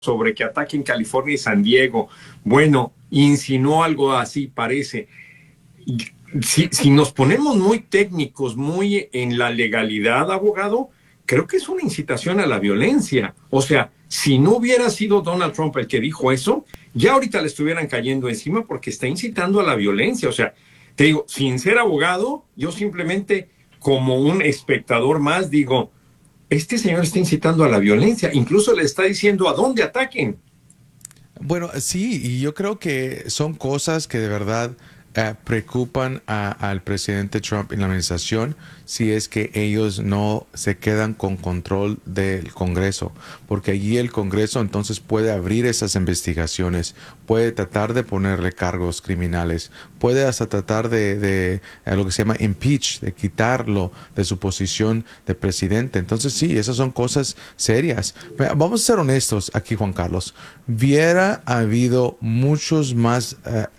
sobre que ataquen California y San Diego. Bueno, insinuó algo así, parece. Si nos ponemos muy técnicos, muy en la legalidad, abogado, creo que es una incitación a la violencia. O sea, si no hubiera sido Donald Trump el que dijo eso, ya ahorita le estuvieran cayendo encima porque está incitando a la violencia. O sea, te digo, sin ser abogado, yo simplemente como un espectador más digo, este señor está incitando a la violencia, incluso le está diciendo a dónde ataquen. Bueno, sí, y yo creo que son cosas que de verdad preocupan al presidente Trump y la administración si es que ellos no se quedan con control del Congreso, porque allí el Congreso entonces puede abrir esas investigaciones, puede tratar de ponerle cargos criminales, puede hasta tratar de lo que se llama impeach, de quitarlo de su posición de presidente. Entonces sí, esas son cosas serias. Vamos a ser honestos aquí, Juan Carlos. Hubiera habido muchos más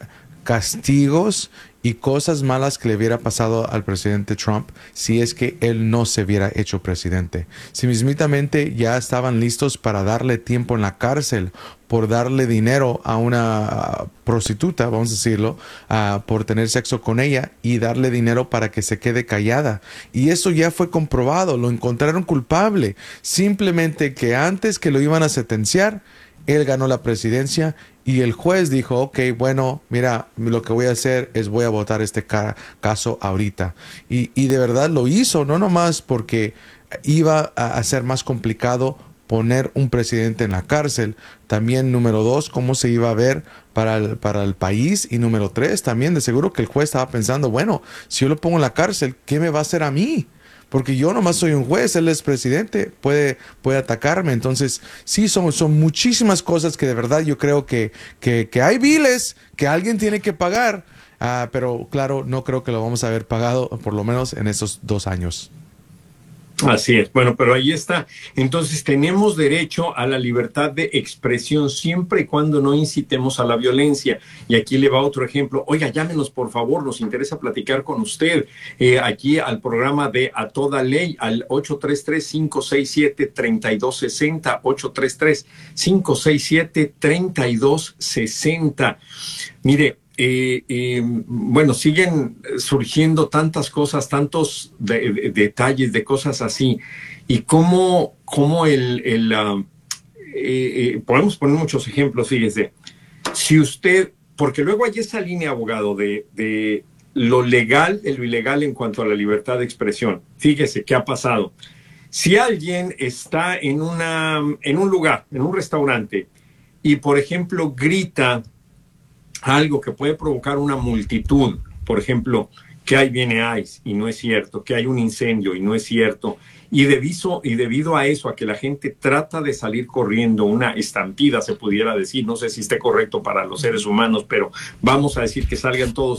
castigos y cosas malas que le hubiera pasado al presidente Trump si es que él no se hubiera hecho presidente. Si mismitamente ya estaban listos para darle tiempo en la cárcel por darle dinero a una prostituta, vamos a decirlo, por tener sexo con ella y darle dinero para que se quede callada. Y eso ya fue comprobado, lo encontraron culpable. Simplemente que antes que lo iban a sentenciar, él ganó la presidencia y el juez dijo, ok, bueno, mira, lo que voy a hacer es voy a votar este caso ahorita. Y de verdad lo hizo, no nomás porque iba a ser más complicado poner un presidente en la cárcel. También, número dos, cómo se iba a ver para el país. Y número tres, también de seguro que el juez estaba pensando, bueno, si yo lo pongo en la cárcel, ¿qué me va a hacer a mí? Porque yo nomás soy un juez, él es presidente, puede atacarme. Entonces, sí, son muchísimas cosas que de verdad yo creo que hay biles que alguien tiene que pagar. Pero claro, no creo que lo vamos a ver pagado, por lo menos en esos 2 años. Así es. Bueno, pero ahí está. Entonces tenemos derecho a la libertad de expresión siempre y cuando no incitemos a la violencia. Y aquí le va otro ejemplo. Oiga, llámenos por favor, nos interesa platicar con usted. Aquí al programa de A Toda Ley, al 833-567-3260, 833-567-3260. Mire, bueno, siguen surgiendo tantas cosas, tantos detalles de cosas así, y cómo podemos poner muchos ejemplos, fíjese, si usted, porque luego hay esa línea, abogado, de lo legal y lo ilegal en cuanto a la libertad de expresión. Fíjese qué ha pasado. Si alguien está en un lugar, en un restaurante, y por ejemplo grita algo que puede provocar una multitud, por ejemplo, que ahí viene ICE y no es cierto, que hay un incendio y no es cierto, y debido a eso, a que la gente trata de salir corriendo, una estampida se pudiera decir, no sé si esté correcto para los seres humanos, pero vamos a decir que salgan todos